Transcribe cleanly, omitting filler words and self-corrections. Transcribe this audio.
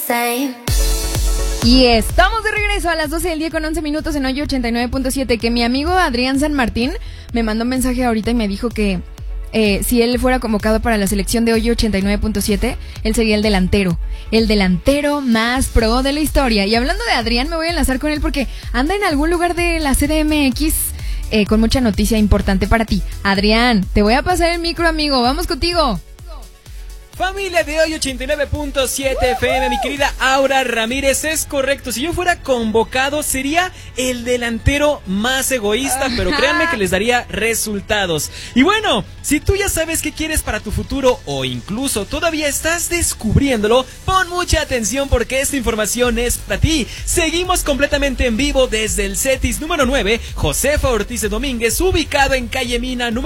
Y estamos de regreso a las 12 del día con 11 minutos en hoy 89.7. Que mi amigo Adrián San Martín me mandó un mensaje ahorita y me dijo que si él fuera convocado para la selección de hoy 89.7, él sería el delantero más pro de la historia. Y hablando de Adrián, me voy a enlazar con él porque anda en algún lugar de la CDMX con mucha noticia importante para ti. Adrián, te voy a pasar el micro, amigo, vamos contigo. Familia de hoy 89.7 FM, mi querida Aura Ramírez, es correcto. Si yo fuera convocado sería el delantero más egoísta, pero créanme que les daría resultados. Y bueno, si tú ya sabes qué quieres para tu futuro o incluso todavía estás descubriéndolo, pon mucha atención porque esta información es para ti. Seguimos completamente en vivo desde el CETIS número 9, Josefa Ortiz de Domínguez, ubicado en calle Mina número